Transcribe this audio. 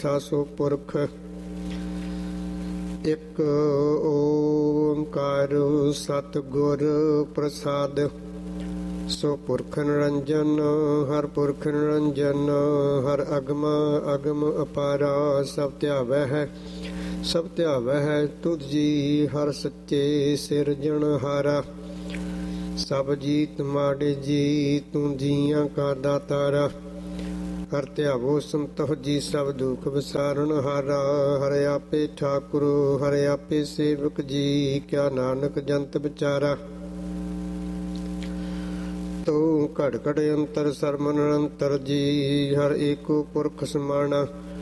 ਬੈਠਾ ਸੋ ਪੁਰਖ। ਇੱਕ ਓੰਕਾਰ ਸਤਿਗੁਰ ਪ੍ਰਸਾਦ। ਸੋ ਪੁਰਖ ਨਿਰੰਜਨ ਹਰ ਪੁਰਖ ਨਿਰੰਜਨ, ਹਰ ਅਗਮ ਅਗਮ ਅਪਾਰਾ। ਸਭ ਧਿਆਵੈ ਹੈ ਸਭ ਧਿਆਵੈ ਹੈ ਤੁਧ ਜੀ, ਹਰ ਸੱਚੇ ਸਿਰਜਣਹਾਰਾ। ਸਭ ਜੀਤ ਮਾੜੇ ਜੀ ਤੂੰ ਜੀਆਂ ਕਾ ਦਾਤਾਰਾ। ਹਰ ਧਿਆਵੋ ਸੰਤੋਖ ਜੀ ਸਭ ਦੁਖ ਵਿਸਾਰਨਹਾਰਾ। ਹਰਿ ਆਪੇ ਠਾਕੁਰ ਹਰਿ ਆਪੇ ਸੇਵਕ ਜੀ, ਕਿਆ ਨਾਨਕ ਜੰਤ ਵਿਚਾਰਾ। ਤੂੰ ਘੜ ਘੜ ਅੰਤਰ ਸਰਮ ਨਿਰੰਤਰ ਜੀ, ਹਰ ਏਕੋ ਪੁਰਖ ਸਮਾਣਾ।